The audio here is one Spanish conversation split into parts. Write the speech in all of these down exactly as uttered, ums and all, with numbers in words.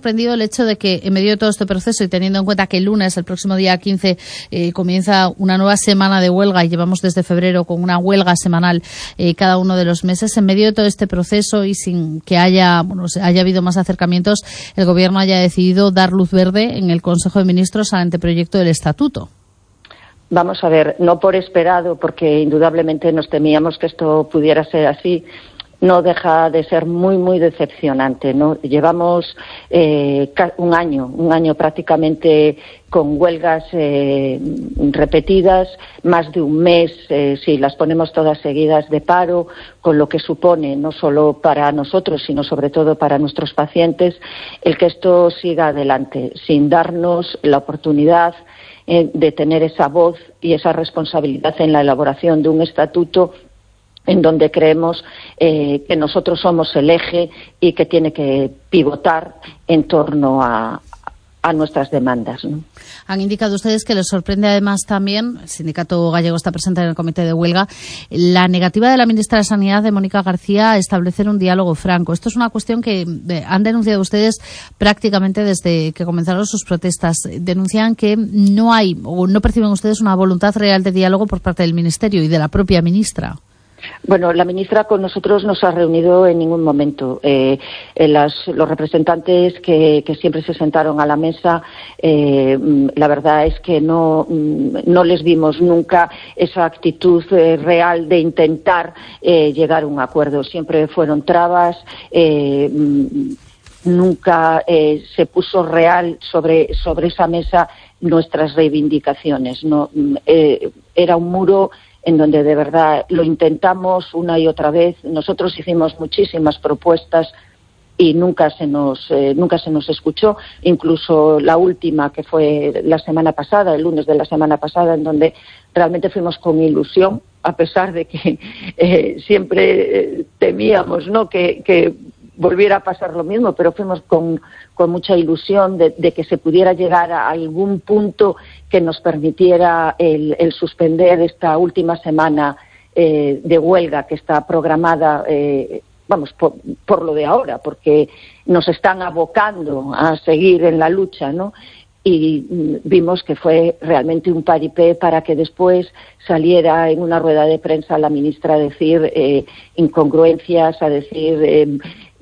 sorprendido el hecho de que en medio de todo este proceso y teniendo en cuenta que el lunes, el próximo día quince, eh, comienza una nueva semana de huelga y llevamos desde febrero con una huelga semanal eh, cada uno de los meses, en medio de todo este proceso y sin que haya, bueno, haya habido más acercamientos, el Gobierno haya decidido dar luz verde en el Consejo de Ministros al anteproyecto del Estatuto. Vamos a ver, no por esperado, porque indudablemente nos temíamos que esto pudiera ser así, no deja de ser muy, muy decepcionante, ¿no? Llevamos eh, un año, un año prácticamente con huelgas eh, repetidas, más de un mes, eh, si las ponemos todas seguidas, de paro, con lo que supone no solo para nosotros, sino sobre todo para nuestros pacientes, el que esto siga adelante, sin darnos la oportunidad eh, de tener esa voz y esa responsabilidad en la elaboración de un estatuto en donde creemos eh, que nosotros somos el eje y que tiene que pivotar en torno a, a nuestras demandas, ¿no? Han indicado ustedes que les sorprende además también, el Sindicato Gallego está presente en el comité de huelga, la negativa de la ministra de Sanidad, de Mónica García, a establecer un diálogo franco. Esto es una cuestión que eh, han denunciado ustedes prácticamente desde que comenzaron sus protestas. Denuncian que no hay o no perciben ustedes una voluntad real de diálogo por parte del Ministerio y de la propia ministra. Bueno, la ministra con nosotros no se ha reunido en ningún momento. Eh, eh, las, los representantes que, que siempre se sentaron a la mesa, eh, la verdad es que no, no les vimos nunca esa actitud eh, real de intentar eh, llegar a un acuerdo. Siempre fueron trabas. Eh, nunca eh, se puso real sobre, sobre esa mesa nuestras reivindicaciones. No, eh, era un muro en donde de verdad lo intentamos una y otra vez. Nosotros hicimos muchísimas propuestas y nunca se nos eh, nunca se nos escuchó, incluso la última, que fue la semana pasada, el lunes de la semana pasada, en donde realmente fuimos con ilusión, a pesar de que eh, siempre eh, temíamos, ¿no?, que, que volviera a pasar lo mismo, pero fuimos con, con mucha ilusión de, de que se pudiera llegar a algún punto que nos permitiera el, el suspender esta última semana eh, de huelga que está programada, eh, vamos, por, por lo de ahora, porque nos están abocando a seguir en la lucha, ¿no? Y vimos que fue realmente un paripé para que después saliera en una rueda de prensa la ministra a decir eh, incongruencias, a decir eh,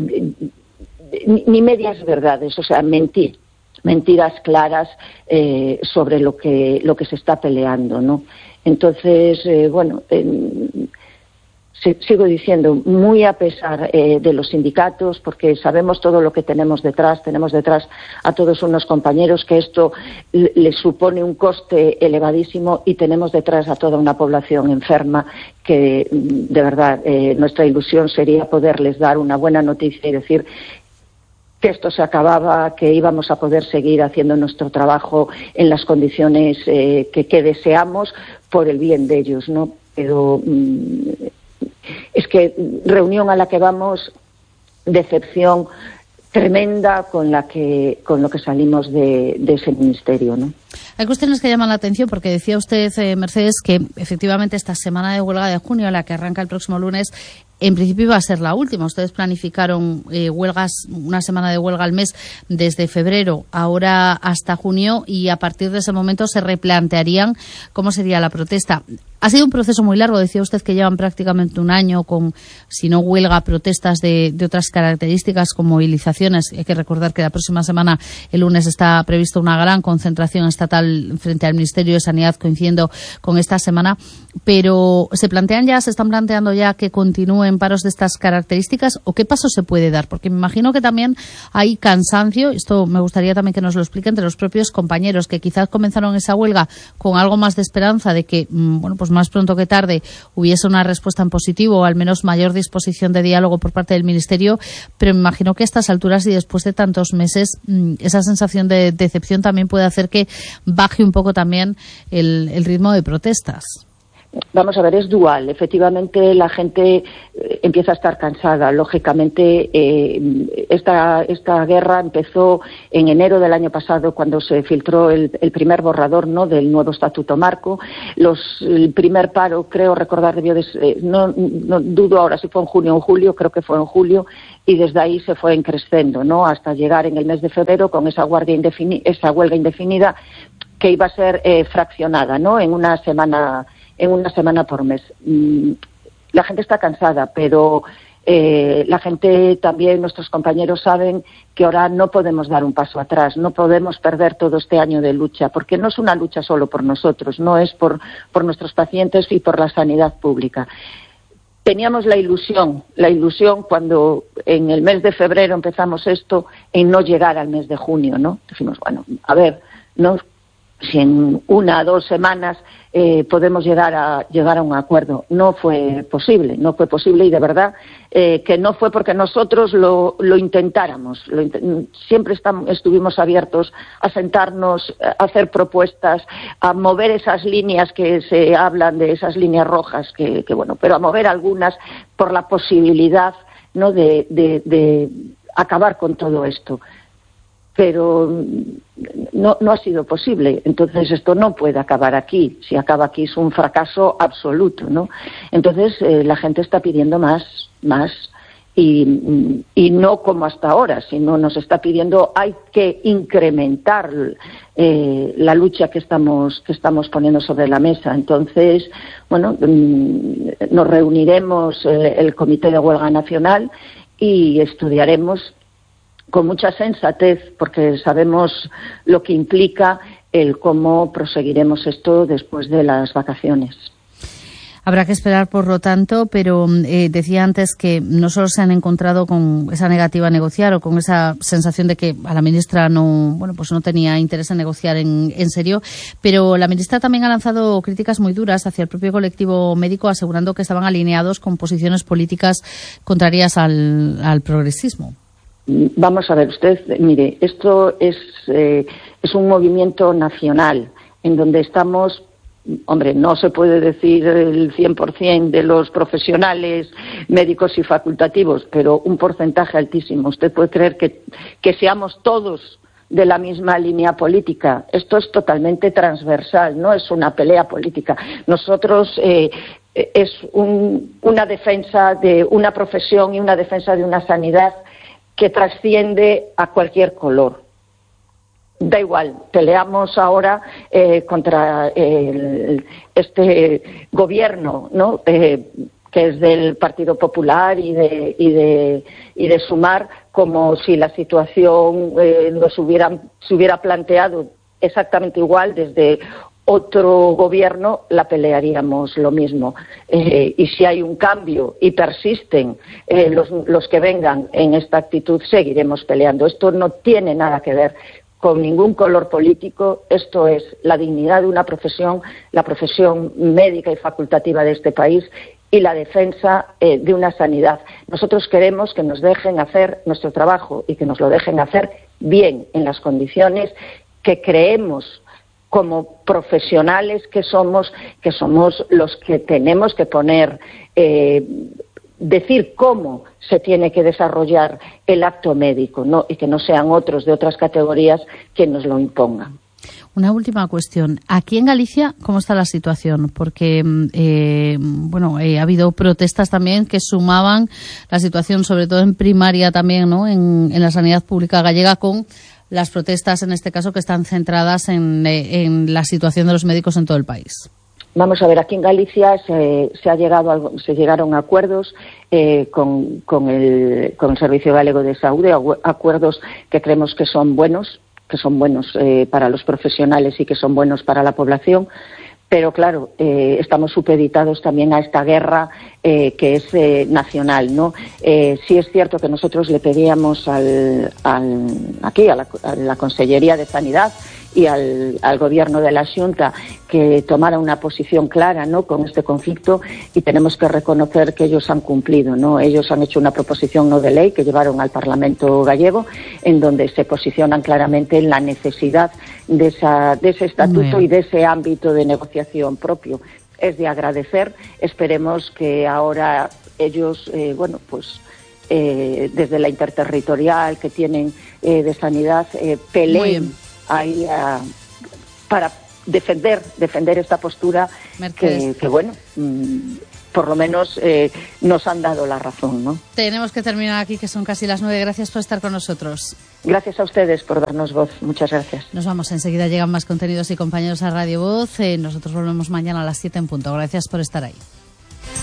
ni medias verdades, o sea, mentir, mentiras claras eh, sobre lo que lo que se está peleando, ¿no? Entonces, eh, bueno, eh, sigo diciendo, muy a pesar eh, de los sindicatos, porque sabemos todo lo que tenemos detrás, tenemos detrás a todos unos compañeros que esto les supone un coste elevadísimo y tenemos detrás a toda una población enferma que, de verdad, eh, nuestra ilusión sería poderles dar una buena noticia y decir que esto se acababa, que íbamos a poder seguir haciendo nuestro trabajo en las condiciones eh, que, que deseamos por el bien de ellos, ¿no? Pero mm, es que reunión a la que vamos, decepción tremenda con la que con lo que salimos de, de ese ministerio, ¿no? Hay cuestiones que llaman la atención porque decía usted, eh, Mercedes, que efectivamente esta semana de huelga de junio, la que arranca el próximo lunes, en principio iba a ser la última. Ustedes planificaron eh, huelgas, una semana de huelga al mes desde febrero, ahora hasta junio, y a partir de ese momento se replantearían cómo sería la protesta. Ha sido un proceso muy largo, decía usted que llevan prácticamente un año con, si no huelga, protestas de, de otras características como movilizaciones. Hay que recordar que la próxima semana, el lunes, está prevista una gran concentración estatal frente al Ministerio de Sanidad, coincidiendo con esta semana. Pero ¿se plantean ya, se están planteando ya que continúen paros de estas características o qué paso se puede dar? Porque me imagino que también hay cansancio, esto me gustaría también que nos lo explique, entre los propios compañeros que quizás comenzaron esa huelga con algo más de esperanza de que, bueno, pues más pronto que tarde hubiese una respuesta en positivo o al menos mayor disposición de diálogo por parte del Ministerio, pero me imagino que a estas alturas y después de tantos meses esa sensación de decepción también puede hacer que baje un poco también el, el ritmo de protestas. vamos a ver, es dual. Efectivamente, la gente eh, empieza a estar cansada. Lógicamente, eh, esta, esta guerra empezó en enero del año pasado, cuando se filtró el, el primer borrador, ¿no?, del nuevo Estatuto Marco. Los, el primer paro, creo recordar, debió de, eh, no, no dudo ahora si fue en junio o en julio, creo que fue en julio, y desde ahí se fue creciendo, ¿no?, hasta llegar en el mes de febrero con esa, guardia indefini- esa huelga indefinida que iba a ser eh, fraccionada, ¿no?, en una semana en una semana por mes. La gente está cansada, pero eh, la gente también, nuestros compañeros saben que ahora no podemos dar un paso atrás, no podemos perder todo este año de lucha, porque no es una lucha solo por nosotros, no es por, por nuestros pacientes y por la sanidad pública. Teníamos la ilusión, la ilusión cuando en el mes de febrero empezamos esto, en no llegar al mes de junio, ¿no? Dijimos, bueno, a ver, no, si en una o dos semanas eh, podemos llegar a llegar a un acuerdo. No fue posible, no fue posible y de verdad eh, que no fue porque nosotros lo, lo intentáramos. Lo int- siempre estamos, estuvimos abiertos a sentarnos, a hacer propuestas, a mover esas líneas que se hablan de esas líneas rojas, que, que bueno, pero a mover algunas por la posibilidad, ¿no?, de, de, de acabar con todo esto. Pero no, no ha sido posible. Entonces esto no puede acabar aquí. Si acaba aquí es un fracaso absoluto, ¿no? Entonces eh, la gente está pidiendo más, más y, y no como hasta ahora, sino nos está pidiendo, hay que incrementar eh, la lucha que estamos que estamos poniendo sobre la mesa. Entonces, bueno, nos reuniremos el, el Comité de Huelga Nacional y estudiaremos con mucha sensatez, porque sabemos lo que implica el cómo proseguiremos esto después de las vacaciones. Habrá que esperar, por lo tanto, pero eh, decía antes que no solo se han encontrado con esa negativa a negociar o con esa sensación de que a la ministra no, bueno, pues no tenía interés en negociar en, en serio, pero la ministra también ha lanzado críticas muy duras hacia el propio colectivo médico, asegurando que estaban alineados con posiciones políticas contrarias al, al progresismo. Vamos a ver, usted, mire, esto es, eh, es un movimiento nacional en donde estamos, hombre, no se puede decir el cien por ciento de los profesionales médicos y facultativos, pero un porcentaje altísimo. Usted puede creer que, que seamos todos de la misma línea política. Esto es totalmente transversal, no es una pelea política. Nosotros eh, es un, una defensa de una profesión y una defensa de una sanidad que trasciende a cualquier color. Da igual, peleamos ahora eh, contra el, este gobierno, ¿no?, eh, que es del Partido Popular y de, y de, y de Sumar, como si la situación eh, nos hubieran, se hubiera planteado exactamente igual desde otro gobierno, la pelearíamos lo mismo. Eh, y si hay un cambio y persisten eh, los, los que vengan en esta actitud, seguiremos peleando. Esto no tiene nada que ver con ningún color político. Esto es la dignidad de una profesión, la profesión médica y facultativa de este país y la defensa eh, de una sanidad. Nosotros queremos que nos dejen hacer nuestro trabajo y que nos lo dejen hacer bien, en las condiciones que creemos como profesionales que somos, que somos los que tenemos que poner, eh, decir cómo se tiene que desarrollar el acto médico, ¿no?, y que no sean otros de otras categorías quienes nos lo impongan. Una última cuestión. Aquí en Galicia, ¿cómo está la situación? Porque, eh, bueno, eh, ha habido protestas también que sumaban la situación, sobre todo en primaria también, ¿no?, en, en la sanidad pública gallega, con las protestas, en este caso, que están centradas en, en la situación de los médicos en todo el país. Vamos a ver, aquí en Galicia se, se ha llegado a, se llegaron a acuerdos eh, con, con, el, con el Servicio Galego de Saúde, acuerdos que creemos que son buenos, que son buenos eh, para los profesionales y que son buenos para la población. Pero claro, eh, estamos supeditados también a esta guerra eh, que es eh, nacional, ¿no? Eh, sí es cierto que nosotros le pedíamos al, al, aquí a la, a la Consellería de Sanidad y al, al Gobierno de la Xunta que tomara una posición clara, ¿no?, con este conflicto, y tenemos que reconocer que ellos han cumplido, ¿no? Ellos han hecho una proposición no de ley que llevaron al Parlamento gallego, en donde se posicionan claramente en la necesidad de, esa, de ese estatuto y de ese ámbito de negociación propio. es de agradecer. Esperemos que ahora ellos, eh, bueno, pues eh, desde la interterritorial que tienen eh, de sanidad, eh, peleen ahí a, para defender defender esta postura que, que, bueno, mmm, por lo menos eh, nos han dado la razón, ¿no? Tenemos que terminar aquí, que son casi las nueve. Gracias por estar con nosotros. Gracias a ustedes por darnos voz. Muchas gracias. Nos vamos. Enseguida llegan más contenidos y compañeros a Radio Voz. Eh, nosotros volvemos mañana a las siete en punto. Gracias por estar ahí.